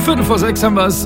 5:45 haben wir es.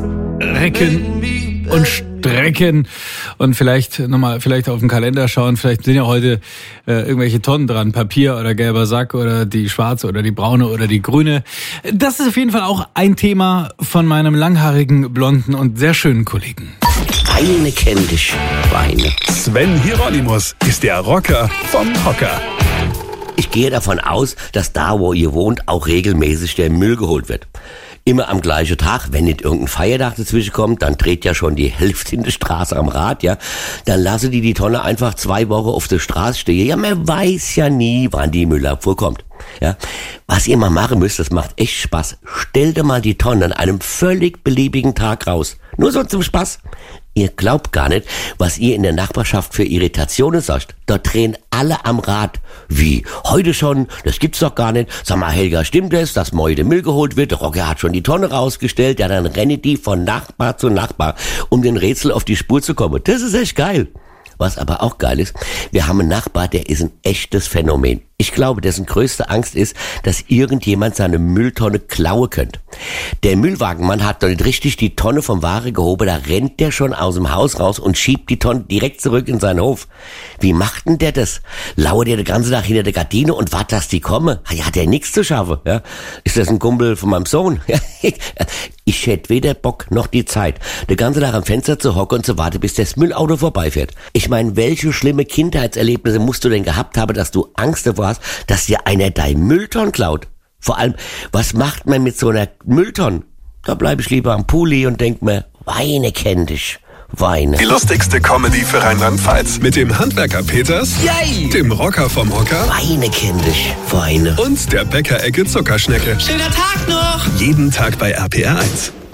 Recken und strecken und vielleicht auf den Kalender schauen. Vielleicht sind ja heute irgendwelche Tonnen dran. Papier oder gelber Sack oder die schwarze oder die braune oder die grüne. Das ist auf jeden Fall auch ein Thema von meinem langhaarigen, blonden und sehr schönen Kollegen. Weine kenn dich, Weine. Sven Hieronymus ist der Rocker vom Hocker. Ich gehe davon aus, dass da, wo ihr wohnt, auch regelmäßig der Müll geholt wird. Immer am gleichen Tag, wenn nicht irgendein Feiertag dazwischen kommt, dann dreht ja schon die Hälfte in der Straße am Rad, ja. Dann lassen die Tonne einfach 2 Wochen auf der Straße stehen. Ja, man weiß ja nie, wann die Müllabfuhr kommt. Ja, was ihr mal machen müsst, das macht echt Spaß. Stellt mal die Tonne an einem völlig beliebigen Tag raus. Nur so zum Spaß. Ihr glaubt gar nicht, was ihr in der Nachbarschaft für Irritationen sagt. Dort drehen alle am Rad. Wie? Heute schon? Das gibt's doch gar nicht. Sag mal, Helga, stimmt es, dass heute Müll geholt wird? Der Rocker hat schon die Tonne rausgestellt. Ja, dann rennen die von Nachbar zu Nachbar, um den Rätsel auf die Spur zu kommen. Das ist echt geil. Was aber auch geil ist, wir haben einen Nachbar, der ist ein echtes Phänomen. Ich glaube, dessen größte Angst ist, dass irgendjemand seine Mülltonne klauen könnte. Der Müllwagenmann hat doch nicht richtig die Tonne vom Ware gehoben, da rennt der schon aus dem Haus raus und schiebt die Tonne direkt zurück in seinen Hof. Wie macht denn der das? Lauert der den ganzen Tag hinter der Gardine und wartet, dass die kommen? Ja, hat der nichts zu schaffen, ja? Ist das ein Kumpel von meinem Sohn? Ich hätte weder Bock noch die Zeit, den ganzen Tag am Fenster zu hocken und zu warten, bis das Müllauto vorbeifährt. Ich meine, welche schlimme Kindheitserlebnisse musst du denn gehabt haben, dass du Angst davor hast, dass dir einer dein Müllton klaut? Vor allem, was macht man mit so einer Mülltonne? Da bleibe ich lieber am Pulli und denk mir, Weine kenn dich, Weine. Die lustigste Comedy für Rheinland-Pfalz. Mit dem Handwerker Peters, Yay! Dem Rocker vom Hocker Weine kenn dich, Weine. und der Bäckerecke Zuckerschnecke. Schöner Tag noch! Jeden Tag bei RPR 1.